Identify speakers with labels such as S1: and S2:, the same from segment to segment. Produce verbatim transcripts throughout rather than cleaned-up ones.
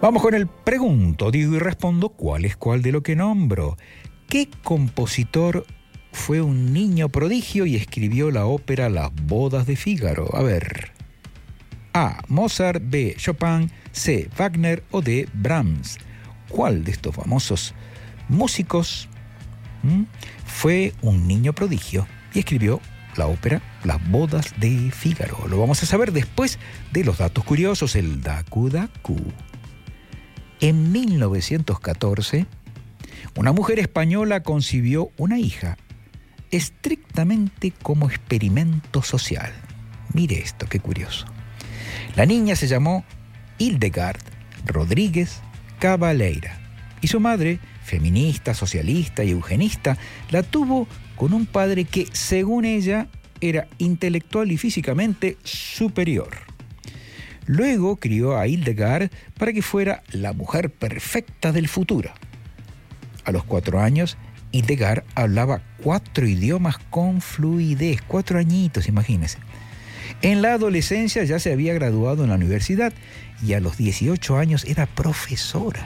S1: Vamos con el pregunto, digo y respondo, ¿cuál es cuál de lo que nombro? ¿Qué compositor fue un niño prodigio y escribió la ópera Las bodas de Fígaro? A ver. A. Mozart, B. Chopin, C. Wagner o D. Brahms. ¿Cuál de estos famosos músicos ¿m? fue un niño prodigio y escribió la ópera Las bodas de Fígaro? Lo vamos a saber después de los datos curiosos, el Dacu Dacu. En mil novecientos catorce, una mujer española concibió una hija estrictamente como experimento social. Mire esto, qué curioso. La niña se llamó Hildegard Rodríguez Cabaleira y su madre, feminista, socialista y eugenista, la tuvo con un padre que, según ella, era intelectual y físicamente superior. Luego crió a Hildegard para que fuera la mujer perfecta del futuro. A los cuatro años, Hildegard hablaba cuatro idiomas con fluidez, cuatro añitos, imagínense. En la adolescencia ya se había graduado en la universidad y a los dieciocho años era profesora.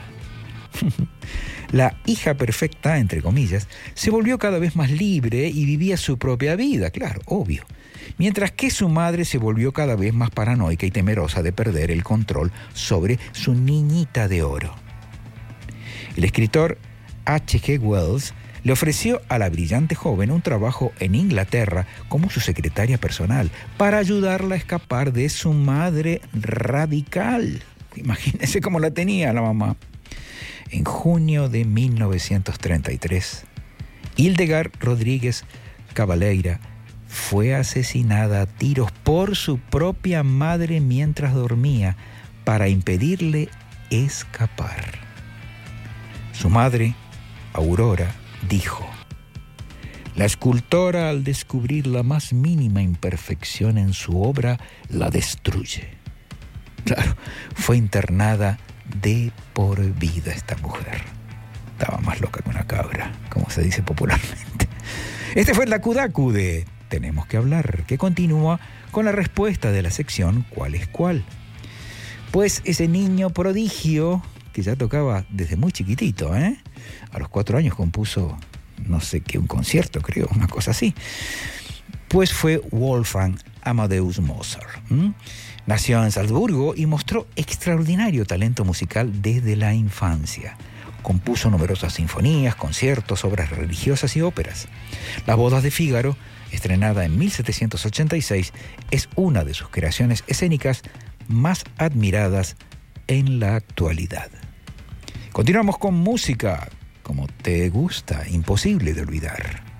S1: La hija perfecta, entre comillas, se volvió cada vez más libre y vivía su propia vida, claro, obvio. Mientras que su madre se volvió cada vez más paranoica y temerosa de perder el control sobre su niñita de oro. El escritor H G Wells le ofreció a la brillante joven un trabajo en Inglaterra como su secretaria personal para ayudarla a escapar de su madre radical. Imagínense cómo la tenía la mamá. En junio de mil novecientos treinta y tres, Hildegard Rodríguez Cabaleira fue asesinada a tiros por su propia madre mientras dormía para impedirle escapar. Su madre, Aurora, dijo: la escultora, al descubrir la más mínima imperfección en su obra, la destruye. Claro, fue internada de por vida esta mujer. Estaba más loca que una cabra, como se dice popularmente. Este fue el Dacu Dacu de Tenemos que hablar, que continúa con la respuesta de la sección ¿Cuál es cuál? Pues ese niño prodigio que ya tocaba desde muy chiquitito, ¿eh? A los cuatro años compuso, no sé qué, un concierto, creo, una cosa así. Pues fue Wolfgang Amadeus Mozart. ¿Mm? Nació en Salzburgo y mostró extraordinario talento musical desde la infancia. Compuso numerosas sinfonías, conciertos, obras religiosas y óperas. Las bodas de Fígaro, estrenada en mil setecientos ochenta y seis, es una de sus creaciones escénicas más admiradas en la actualidad. Continuamos con música, como te gusta, imposible de olvidar.